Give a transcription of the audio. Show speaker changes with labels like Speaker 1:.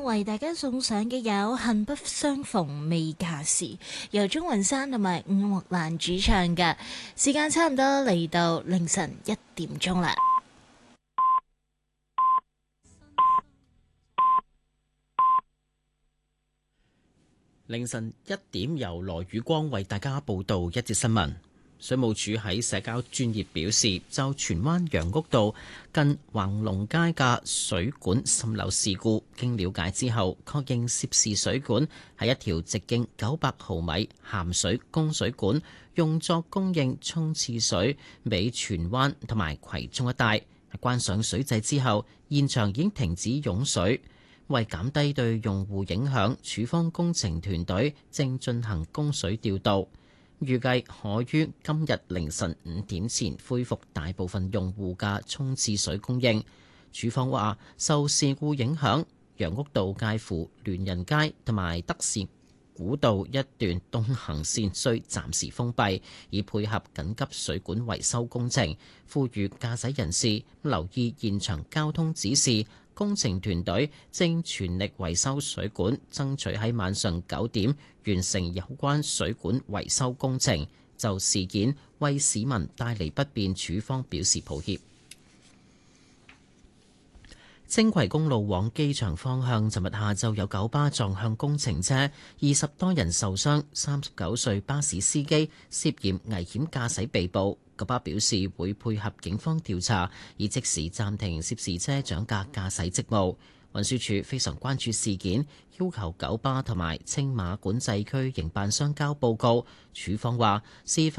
Speaker 1: 為大家送上嘅有恨不相逢未嫁時，由鍾雲山同埋伍樂蘭主唱嘅。時間差唔多嚟到凌晨1點鐘啦。
Speaker 2: 凌晨1點，由羅宇光為大家報道一節新聞。水務署喺社交專頁表示，就荃灣楊屋道近橫龍街嘅水管滲漏事故，經了解之後，確認涉事水管係一條直徑900毫米鹹水供水管，用作供應沖廁水俾荃灣同埋葵涌一帶。關上水掣之後，現場已經停止湧水。為減低對用戶影響，署方工程團隊正進行供水調度。預計可於今日凌晨5點前恢復大部分用戶嘅沖廁水供應。署方話，受事故影響，楊屋道介乎聯仁街同埋德士古道一段東行線需暫時封閉，以配合緊急水管維修工程。呼籲駕駛人士留意現場交通指示。工程團隊正全力維修水管，爭取喺晚上9點完成有關水管維修工程。就事件為市民帶嚟不便，署方表示抱歉。青葵公路往機場方向，尋日下晝有九巴撞向工程車，20多人受傷，39歲巴士司機涉嫌危險駕駛被捕。九巴表示會配合警方調查，以即時暫停涉事車長嘅駕駛職務。運輸署非常關注事件，要求九巴同埋青馬管制區營辦商交報告。署方話事發